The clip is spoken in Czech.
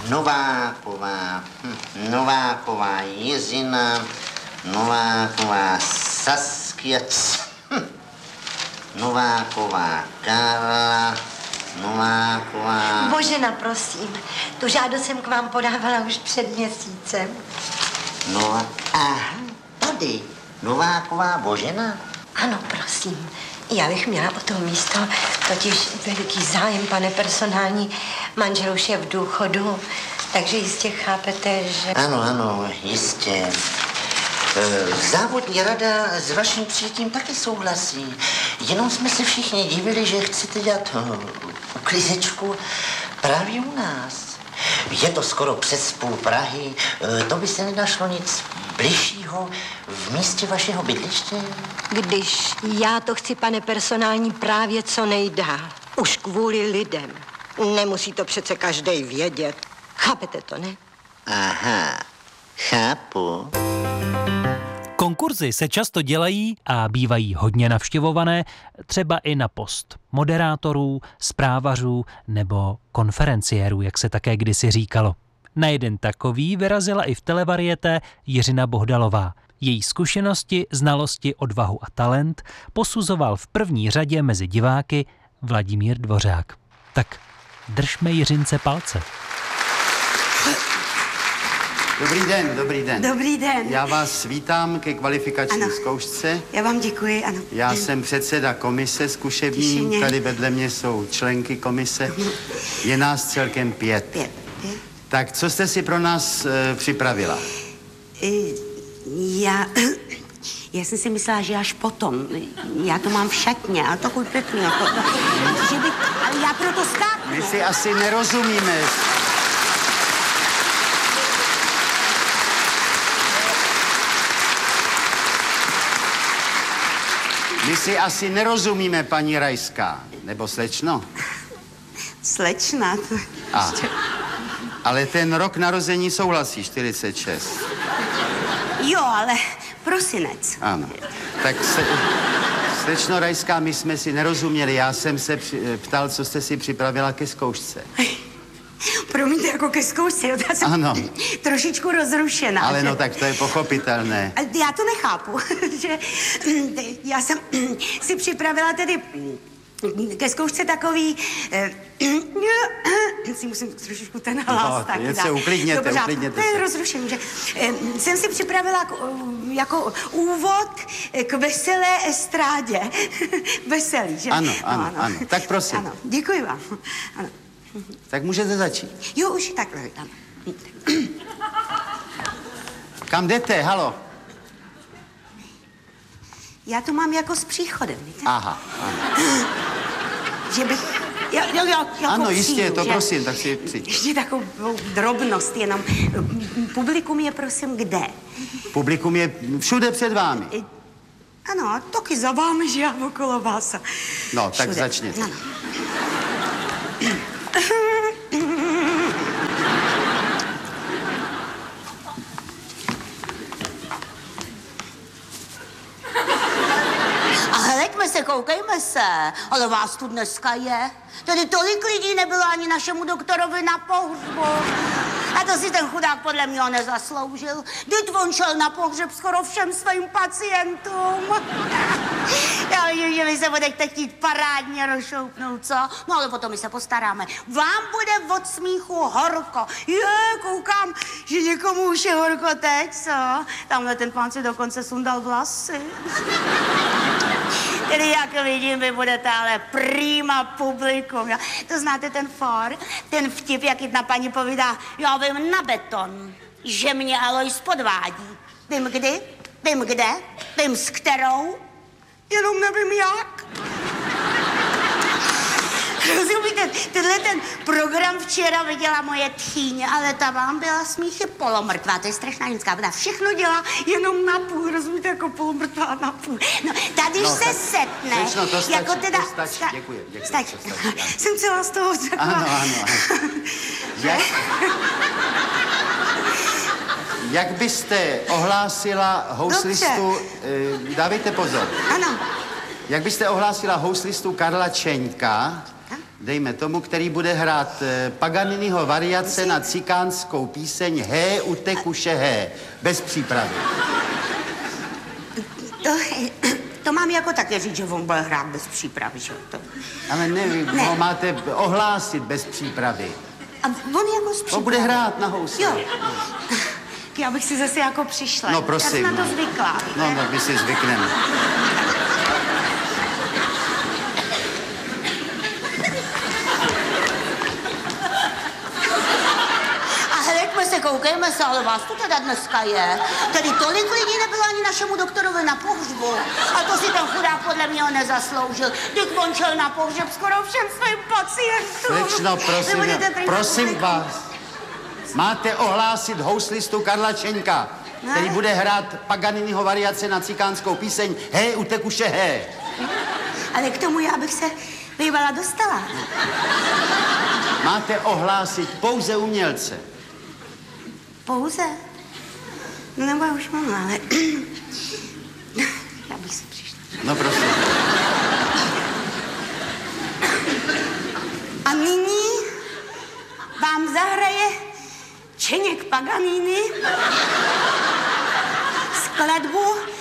Nováková Jiřina, Nováková Saskia, Nováková Karla, Nováková... Božena, prosím, tu žádost jsem k vám podávala už před měsícem. Tady, Nováková Božena? Ano, prosím. Já bych měla o to místo, totiž veliký zájem, pane personální. Manžel už je v důchodu, takže jistě chápete, že... Ano, jistě. Závodní rada s vaším přijetím taky souhlasí. Jenom jsme se všichni divili, že chcete dělat uklizečku právě u nás. Je to skoro přes půl Prahy. To by se nenašlo nic bližšího v místě vašeho bydliště? Když já to chci, pane personální, právě co nejdál. Už kvůli lidem. Nemusí to přece každej vědět. Chápete to, ne? Aha, chápu. Konkurzy se často dělají a bývají hodně navštěvované, třeba i na post moderátorů, zprávařů nebo konferenciérů, jak se také kdysi říkalo. Na jeden takový vyrazila i v televarieté Jiřina Bohdalová. Její zkušenosti, znalosti, odvahu a talent posuzoval v první řadě mezi diváky Vladimír Dvořák. Tak držme Jiřince palce. Dobrý den, dobrý den. Dobrý den. Já vás vítám ke kvalifikační ano. zkoušce. Já vám děkuji, ano. Já jsem předseda komise zkušební, tady vedle mě jsou členky komise. Je nás celkem 5. 5. Tak co jste si pro nás připravila? Já jsem si myslela, že až potom. Já to mám v šatně, ale to chuj pěkný. Ale já proto skáknu. My si asi nerozumíme. My si asi nerozumíme, paní Rajská. Nebo slečno? Slečna. Ale ten rok narození souhlasí, 46. Jo, ale prosinec. Ano. Tak slečno Rajská, my jsme si nerozuměli. Já jsem se ptal, co jste si připravila ke zkoušce. Promiňte, jako ke zkoušce, já jsem ano. Trošičku rozrušená. Ale že... no, tak to je pochopitelné. Já to nechápu, že já jsem si připravila tedy ke zkoušce takový... si musím trošičku ten hlas taky dát. Uklidněte, uklidněte se. To je rozrušení, že jsem si připravila jako úvod k veselé estrádě. Veselý, že? Ano. Tak prosím. Ano, děkuji vám. Ano. Tak můžete začít. Jo, už takhle, ano. Kam jdete, halo? Já to mám jako s příchodem, víte? Aha, ano. Že bych... Jako ano, jistě, přijdu, to že? Prosím, tak si přijď. Ještě takovou drobnost jenom. Publikum je, prosím, kde? Publikum je všude před vámi. Ano, taky za vámi, že já okolo vás. No, tak začněte. Ano. Koukejme se, ale vás tu dneska je. Tady tolik lidí nebylo ani našemu doktorovi na pohřbu. A to si ten chudák podle mě nezasloužil. Vždyť on šel na pohřeb skoro všem svým pacientům. Já vidím, že vy se budete chtít parádně rozšoupnout, co? No ale potom my se postaráme. Vám bude od smíchu horko. Koukám, že někomu už je horko teď, co? Tamhle ten pán si dokonce sundal vlasy. Tedy jak vidím, vy budete ale prima publikum, jo? To znáte ten ten vtip, jak jedna paní povídá, já vím na beton, že mě Alois podvádí. Vím kdy, vím kde, vím s kterou, jenom nevím jak. Rozumíte, tenhle ten program včera viděla moje tchýně, ale ta vám byla smíchy polomrtvá, to je strašná ženská, ona všechno dělá jenom na půl, rozumíte, jako polomrtvá na půl. No, tady no, se setne, Slečno, to stačí, jako teda... To stačí, děkuji. Stačí. Jsem celá z toho řekla. Ano. Jak byste ohlásila houslistu... dávejte pozor. Ano. Jak byste ohlásila houslistu Karla Čeňka, Dejme tomu, který bude hrát Paganiniho variace na cikánskou píseň Hé, utekuše hé, bez přípravy. To mám jako také říct, že on bude hrát bez přípravy, že to... Ale ne, ho máte ohlásit bez přípravy. A on jako z přípravy. On bude hrát na housle. Jo. Já bych si zase jako přišla. No prosím. Já jsem na to zvyklá. No, tak my si zvykneme. Koukejme se, ale vás to teda dneska je. Tady tolik lidí nebylo ani našemu doktorovi na pohřbu. A to si ten chudák podle mě nezasloužil. Když on šel na pohřeb skoro všem svým pacientům. Slečno, prosím vás. Máte ohlásit houslistu Karla Čeňka, který bude hrát Paganiniho variace na cikánskou píseň Hé, utekuše hé. Ale k tomu já bych se bývala dostala. Máte ohlásit pouze umělce. Pouze? No nebo já už mám, ale... Já bych si přišla. No prosím. A nyní vám zahraje Čeněk Paganini skladbu